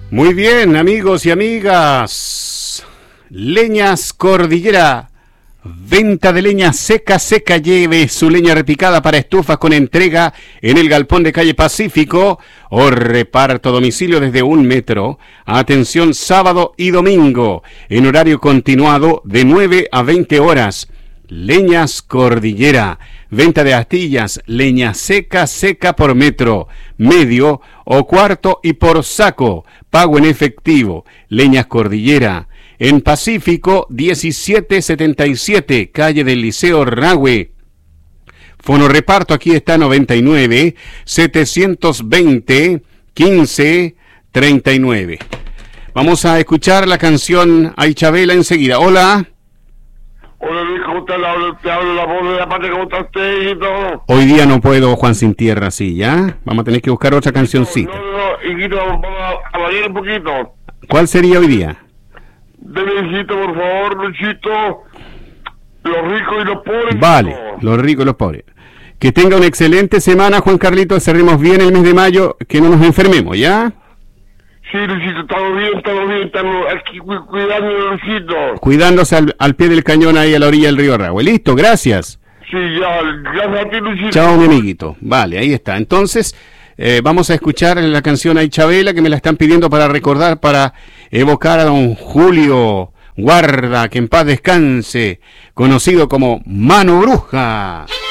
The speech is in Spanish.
Muy bien, amigos y amigas. Leñas Cordillera. Venta de leña seca. Lleve su leña repicada para estufas con entrega en el galpón de calle Pacífico o reparto a domicilio desde 1 metro. Atención sábado y domingo en horario continuado de 9 a 20 horas. Leñas Cordillera. Venta de astillas, leña seca por metro, medio o cuarto y por saco. Pago en efectivo. Leñas Cordillera. En Pacífico 1777, calle del Liceo Rahue. Fonoreparto aquí está 99 720 15 39. Vamos a escuchar la canción Aychabela enseguida. Hola. Hola Luis, ¿cómo estás? Te hablo la voz de la parte, ¿cómo estás usted y todo? Hoy día no puedo, Juan Sin Tierra, sí, ¿ya? Vamos a tener que buscar otra cancioncita. No, hijito, vamos a variar un poquito. ¿Cuál sería hoy día? Deme, hijito, por favor, Luchito, los ricos y los pobres. Vale, los ricos y los pobres. Que tenga una excelente semana, Juan Carlito, cerremos bien el mes de mayo, que no nos enfermemos, ¿ya? Sí, Luchito, estamos bien, estamos aquí cuidando, Luchito. Cuidándose al pie del cañón ahí a la orilla del río Rahue. Listo, gracias. Sí, ya, gracias a ti, Luchito. Chao, mi amiguito. Vale, ahí está. Entonces, vamos a escuchar la canción Aychabela, que me la están pidiendo para recordar, para evocar a don Julio Guarda, que en paz descanse, conocido como Mano Bruja.